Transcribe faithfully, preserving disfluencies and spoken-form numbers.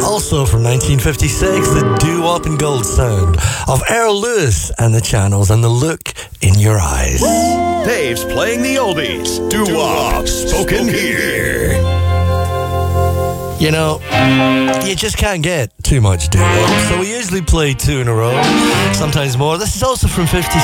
Also from nineteen fifty-six, the doo-wop and gold sound of Earl Lewis and the Channels and the look in your eyes. Dave's playing the oldies. Doo-wop, spoken here. You know, you just can't get too much doo-wop, so we usually play two in a row, sometimes more. This is also from fifty.